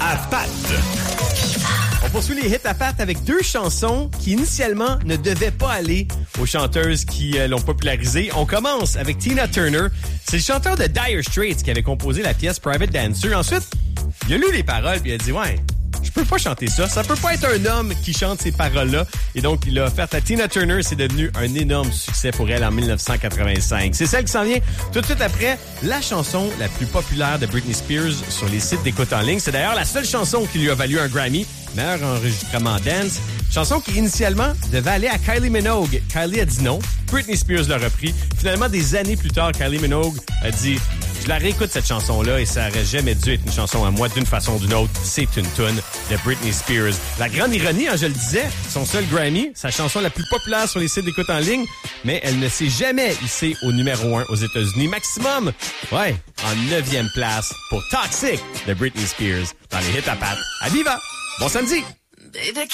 à Pat. On poursuit les hits à Pat avec deux chansons qui initialement ne devaient pas aller aux chanteuses qui l'ont popularisé. On commence avec Tina Turner. C'est le chanteur de Dire Straits qui avait composé la pièce Private Dancer. Ensuite, il a lu les paroles puis il a dit « Ouais, je peux pas chanter ça. Ça peut pas être un homme qui chante ces paroles-là. » Et donc, il l'a offert à Tina Turner. C'est devenu un énorme succès pour elle en 1985. C'est celle qui s'en vient tout de suite après la chanson la plus populaire de Britney Spears sur les sites d'écoute en ligne. C'est d'ailleurs la seule chanson qui lui a valu un Grammy, meilleur enregistrement dance. Chanson qui, initialement, devait aller à Kylie Minogue. Kylie a dit non. Britney Spears l'a repris. Finalement, des années plus tard, Kylie Minogue a dit « Je la réécoute, cette chanson-là, et ça aurait jamais dû être une chanson à moi d'une façon ou d'une autre. C'est une toune de Britney Spears. » La grande ironie, je le disais, son seul Grammy, sa chanson la plus populaire sur les sites d'écoute en ligne, mais elle ne s'est jamais hissée au numéro 1 aux États-Unis. Maximum, en 9e place pour Toxic de Britney Spears dans les hits à Pat. À Viva! Bon samedi! Baby,